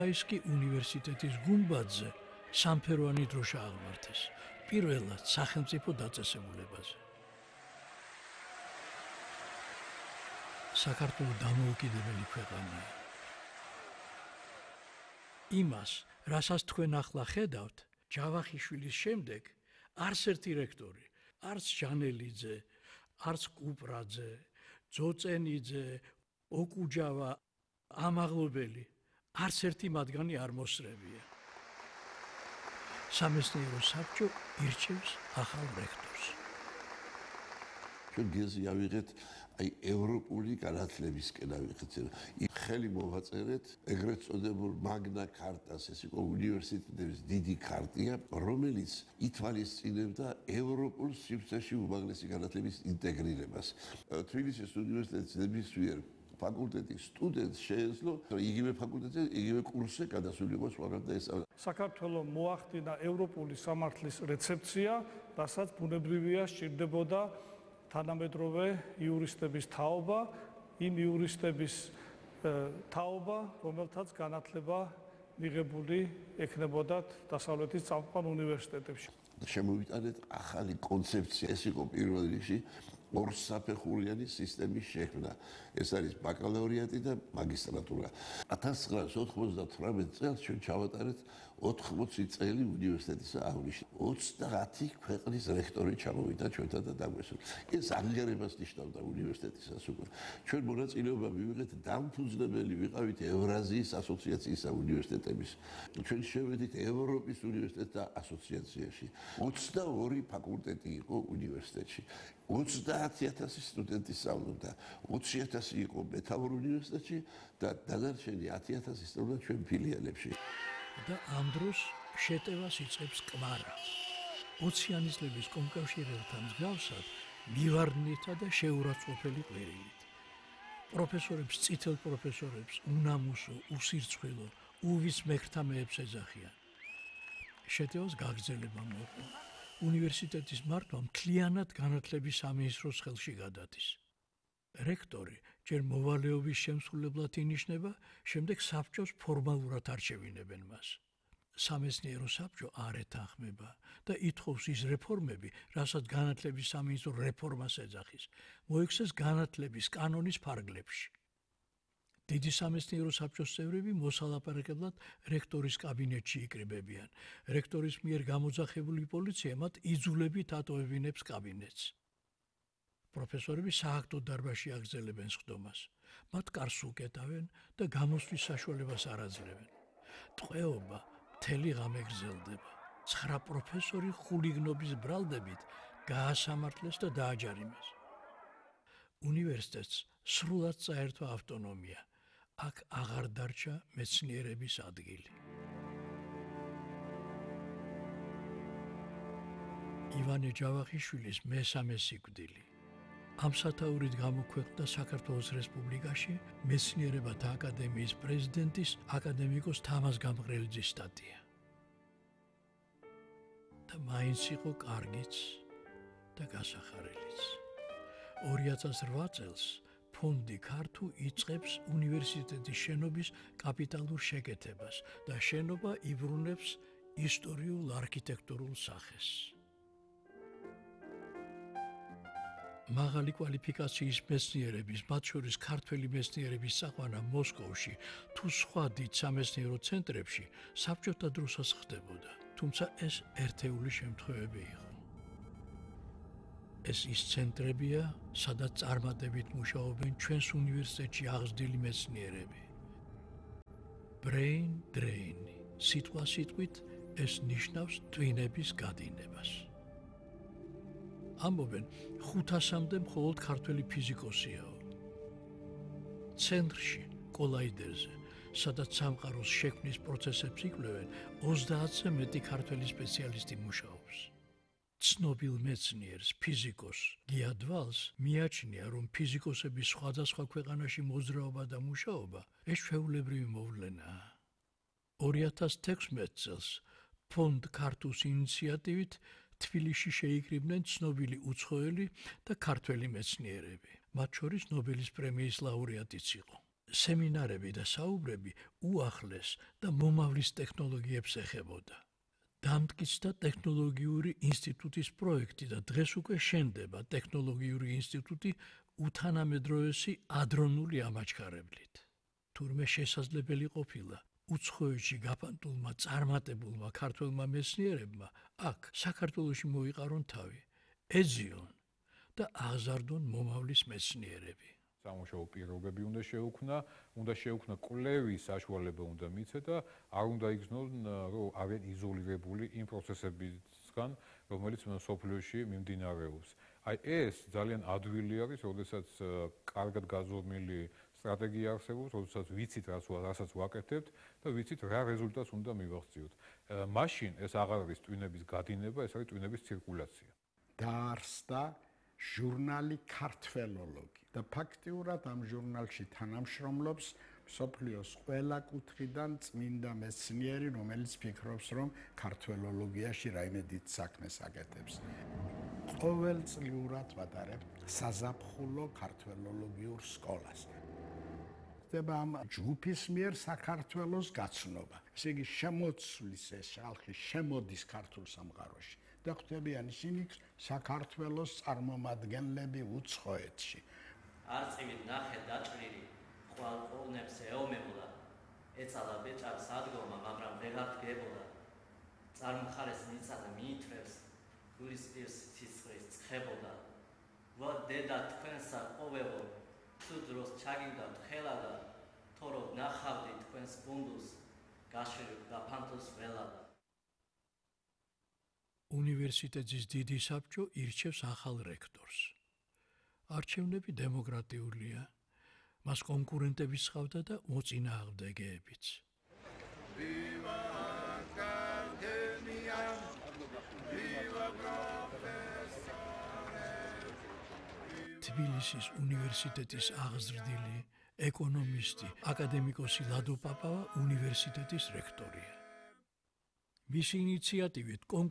ის კი უნივერსიტეტის გუმბათზე სამფეროვანი დროშა აღმართეს, პირველად სახელმწიფო დაწესებულებაზე. საქართველო დამოუკიდებელი ქვეყანაა. იმას, რასაც თქვენ ახლა ხედავთ, ჯავახიშვილის შემდეგ არც ერთი რექტორი, არც ჟანელიძე, არც კუპრაძე, ძოწენიძე, ოკუჯავა, ამაღლობელი, არც ერთი მათგანი არ მოსწრებია. სამეცნიერო საბჭო ირჩევს ახალ რექტორს. ჩვენ გეზი ავიღეთ ევროპული განათლებისკენ ავიღეთ. ხელი მოვაწერეთ ეგრეთ წოდებულ მაგნა ქარტას, ეს იყო უნივერსიტეტების დიდი ქარტია, რომელიც ითვალისწინებდა ევროპულ სივრცეში უმაღლესი განათლების ინტეგრირებას. თბილისის უნივერსიტეტის ნებისმიერ ფაკულტეტის სტუდენტს შეეძლო იგივე ფაკულტეტზე, იგივე კურსზე გადასულიყო სხვაგან და ესწავლა. საქართველოს მოახდინა ევროპული სამართლის რეცეფცია, რასაც ბუნებრივია სჭირდებოდა თანამედროვე იურისტების თაობა, იმ იურისტების თაობა, რომელთაც განათლება მიღებული ექნებოდათ დასავლეთის წამყვან უნივერსიტეტებში. შემოვიტანეთ ახალი კონცეფცია, ეს იყო პირველ რიგში ორსაფეხურიანი სისტემის შექმნა. ეს არის ბაკალავრიატი და მაგისტრატურა. 1998 წელს ჩვენ ჩავატარეთ 80 წელი უნივერსიტეტის აღვლაში. 30 ქვეყნის რექტორი ჩამოვიდა ჩვენთან და დაგვესწრო. ეს აღიარებას ნიშნავდა უნივერსიტეტისას უკვე. ჩვენ მონაწილეობა მივიღეთ დამფუძნებელი ვიყავით ევრაზიის ასოციაციისა უნივერსიტეტების. ჩვენ შევედით ევროპის უნივერსიტეტთა ასოციაციაში. 22 ფაკულტეტი იყო უნივერსიტეტში. 30,000 სტუდენტი სწავლობდა, 20,000 იყო მეთაურ უნივერსიტეტში და დანარჩენი 10,000 სწავლობდა ჩვენ ფილიალებში. და ამ დროს შეტევას იწყებს კვარა. ოციანისლების კომკავშირებთან მსგავსად მივარდნითა და შეურაცხყოფელი ყვირილით. პროფესორებს, წითელ პროფესორებს უნამუსო, უსირცხვილო, უვის მექრთამეებს ეძახიან. შეტევას გაგრძელება მოყვა. უნივერსიტეტის მართვა მთლიანად განათლების სამინისტროს ხელში გადადის. რექტორი ჯერ მოვალეობის შემსრულებლად ინიშნება, შემდეგ საბჭოს ფორმალურად არჩევინებენ მას. სამეცნიერო საბჭო არ ეთანხმება და ითხოვს ის რეფორმები, რასაც განათლების სამინისტრო რეფორმას ეძახის, მოექცეს განათლების კანონის ფარგლებში. დიდი სამეცნიერო საბჭოს წევრები მოსალაპარაკებლად რექტორის კაბინეტში იკრიბებიან. რექტორის მიერ გამოძახებული პოლიცია მათ იძულებით ატოვებინებს კაბინეტს. პროფესორები სააქტო დარბაზში აგრძელებენ სხდომას. მათ კარს უკეტავენ და გამოსვლის საშუალებას არ აძლევენ. ტყვეობა მთელი ღამე გრძელდება. 9 პროფესორი ხულიგნობის ბრალდებით გაასამართლეს და დააჯარიმეს. უნივერსიტეტს სრულად წაერთვა ავტონომია. აქ აღარ დარჩა მეცნიერების ადგილი. ივანე ჯავახიშვილის მესამე სიკვდილი. ამ სათაურით გამოქვეყნდა საქართველოს რესპუბლიკაში მეცნიერებათა აკადემიის პრეზიდენტის აკადემიკოს თამაზ გამყრელიძის სტატია. და მაინც იყო კარგიც და გასახარელიც. 2008 წელს ფონდი ქართუ იწყებს უნივერსიტეტის შენობის კაპიტალურ შეკეთებას და შენობა იბრუნებს ისტორიულ არქიტექტურულ სახეს. მაღალი კვალიფიკაციის მეცნიერების, მათ შორის ქართველი მეცნიერების წაყვანა მოსკოვში თუ სხვა დიდ სამეცნიერო ცენტრებში საბჭოთა დროსაც ხდებოდა, თუმცა ეს ერთეული შემთხვევები იყო. ეს ის ცენტრებია, სადაც წარმატებით მუშაობენ ჩვენს უნივერსიტეტში აღზრდილი მეცნიერები. brain drain, სიტყვა სიტყვით ეს ნიშნავს ტვინების გადინებას. ამბობენ 500-მდე მხოლოდ ქართველი ფიზიკოსიაო. ცენტრში, კოლაიდერზე, სადაც სამყაროს შექმნის პროცესებს იკვლევენ, 30-ზე მეტი ქართველი სპეციალისტი მუშაობს. ცნობილ მეცნიერს, ფიზიკოსს გიადვალს მიაჩნია, რომ ფიზიკოსების სხვადასხვა ქვეყანაში მოძრაობა და მუშაობა ეს ჩვეულებრივი მოვლენაა. 2016 წელს ფონდ ქართუს ინიციატივით თბილისში შეიკრიბნენ ცნობილი უცხოელი და ქართველი მეცნიერები, მათ შორის ნობელის პრემიის ლაურეატიც იყო. სემინარები და საუბრები უახლეს და მომავლის ტექნოლოგიებს ეხებოდა. დამტკიცდა ტექნოლოგიური ინსტიტუტის პროექტი და დღეს უკვე შენდება ტექნოლოგიური ინსტიტუტი უთანამედროვესი ადრონული ამაჩქარებლით. თურმე შესაძლებელი ყოფილა უცხოეთში გაფანტულმა წარმატებულმა ქართველმა მეცნიერებმა აქ საქართველოში მოიყარონ თავი, ეძიონ და აღზარდონ მომავლის მეცნიერები. სამუშაო პირობები უნდა შეუქმნა კვლევის საშუალება უნდა მიცეთ და არ უნდა იგრძნონ რომ არიან იზოლირებული იმ პროცესებისგან, რომელიც სოფლიოში მიმდინარეობს. აი ეს ძალიან ადვილი არის, როდესაც კარგად გაზომილი სტრატეგია არსებობს, როდესაც ვიცით რასაც ვაკეთებთ და ვიცით რა რეზულტატს უნდა მივაღწიოთ. მაშინ ეს აღარ არის ტვინების გადინება, ეს არის ტვინების ცირკულაცია. დაარსდა ჟურნალი ქართველოლოგი და ფაქტიურად ამ ჟურნალში თანამშრომლობს მსოფლიოს ყველა კუთხიდან წმინდა მეცნიერი, რომელიც ფიქრობს, რომ ქართველოლოგიაში რაიმე დიდ საქმეს აკეთებს. ყოველწლიურად ვატარებ საზაფხულო ქართველოლოგიურ სკოლას. ხდება ამ ჯგუფის მიერ საქართველოს გაცნობა. ესე იგი შემოცვლის ეს ხალხი შემოდის ქართულ სამყაროში. და ხვდებიან ისინი საქართველოს წარმომადგენლები უცხოეთში. არწივით ნახე დაჭრილი, ყოლნებს ეომებოდა, ეცალა ბეჭარს ადგომა, მაგრამ ვეღარ დგებოდა. წარმხარეს მიცადა მიითრევს, გულის პირს ცისხლის ცხებოდა. ვა დედა თქვენსა ყოველო, თუ დროს ჩაგივდათ ხელა და თორო ნახავდი თქვენს გუნდს, გაშერდა ფანტოს ველადა. უნივერსიტეტის დიდი საბჭო ირჩევს ახალ რექტორს. არჩევნები დემოკრატიულია, მას კონკურენტები სხავდა და მოწინააღმდეგეებიც. თბილისის უნივერსიტეტის აღზრდილი ეკონომისტი აკადემიკოსი ლადო პაპავა უნივერსიტეტის რექტორია. მისი ინიციატივით